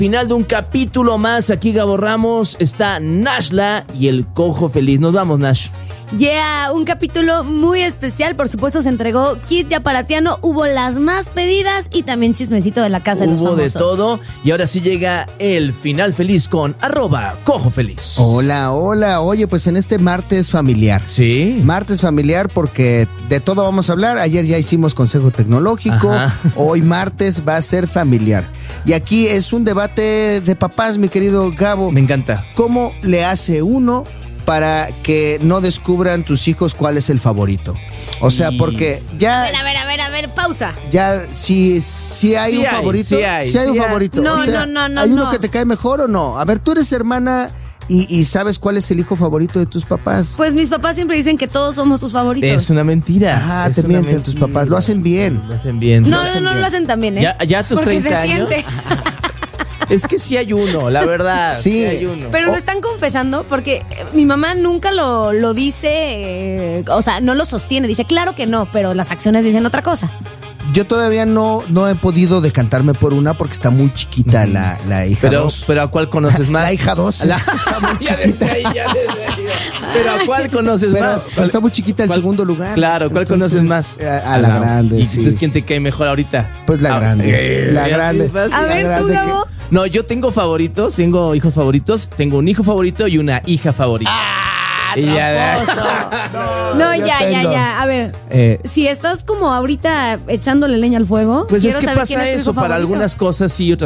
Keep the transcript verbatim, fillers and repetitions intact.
Final de un capítulo más. Aquí Gabo Ramos, está Nashla y el Cojo Feliz. Nos vamos, Nash. Yeah, un capítulo muy especial. Por supuesto se entregó kit yaparatiano, hubo las más pedidas y también chismecito de la casa de los Hubo famosos. de todo. Y ahora sí llega el final feliz con arroba Cojo Feliz. Hola, hola. Oye, pues en este martes familiar. Sí. Martes familiar porque de todo vamos a hablar. Ayer ya hicimos consejo tecnológico. Ajá. Hoy martes va a ser familiar. Y aquí es un debate de papás, mi querido Gabo. Me encanta. ¿Cómo le hace uno para que no descubran tus hijos cuál es el favorito? O sea, Y- porque ya... A ver, a ver, a ver, a ver, pausa. Ya, si, si hay Sí un hay, favorito, sí hay, si hay un sí hay. favorito. No, O sea, no, no, no, ¿hay uno no. que te cae mejor o no? A ver, tú eres hermana y, y sabes cuál es el hijo favorito de tus papás. Pues mis papás siempre dicen que todos somos tus favoritos. Es una mentira. Ajá, Es te una mienten tus papás, lo hacen bien. Lo hacen bien. No, Lo no, hacen no bien. lo hacen tan bien, ¿eh? Ya, ya a tus Porque treinta se años. siente. Es que sí hay uno, la verdad. Sí. hay uno. Pero Oh. lo están confesando porque eh, mi mamá nunca lo, lo dice, eh, o sea, no lo sostiene. Dice, claro que no, pero las acciones dicen otra cosa. Yo todavía no, no he podido decantarme por una porque está muy chiquita la, la hija Pero, dos. pero ¿a cuál conoces más? La hija dos. La- Está muy Ya chiquita. desde ahí, ya desde ahí. Pero ¿a cuál conoces Pero, más? pero está muy chiquita el ¿Cuál- segundo lugar. Claro, ¿cuál Entonces, conoces más? A, a la grande, ¿Y sí. entonces quién te cae mejor ahorita? Pues la Ah, grande. eh, la ya grande. sí, fácil. A La ver, tú, grande Gabo. No, yo tengo favoritos, tengo hijos favoritos, tengo un hijo favorito y una hija favorita. ¡Ah, Y ya- tramposo! No, yo ya, ya, tengo. ya. A ver, Eh, si estás como ahorita echándole leña al fuego, pues es quiero que saber quién pasa es tu eso, hijo para favorito. algunas cosas sí, otras